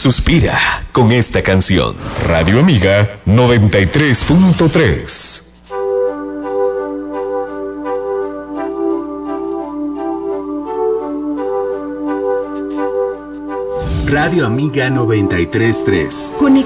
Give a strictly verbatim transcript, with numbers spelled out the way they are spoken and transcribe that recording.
suspira con esta canción. Radio Amiga noventa y tres punto tres. Radio Amiga noventa y tres punto tres.